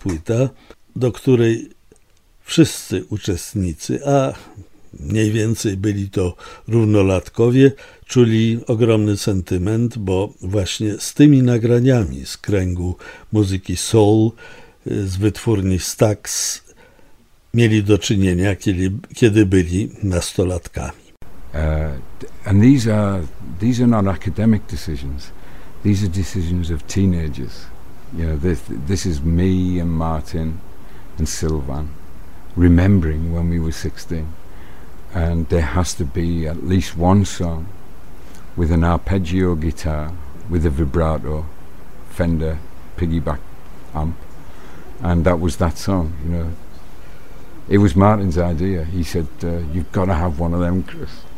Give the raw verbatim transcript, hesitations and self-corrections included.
płyta, do której wszyscy uczestnicy, a mniej więcej byli to równolatkowie, czuli ogromny sentyment, bo właśnie z tymi nagraniami z kręgu muzyki soul, z wytwórni Stax mieli do czynienia, kiedy, kiedy byli nastolatkami. Uh, and these are these are not academic decisions. These are decisions of teenagers. You know, this, this is me and Martin and Sylvan remembering when we were sixteen. And there has to be at least one song with an arpeggio guitar, with a vibrato, Fender piggyback amp, and that was that song. You know, it was Martin's idea. He said, uh, "You've got to have one of them, Chris."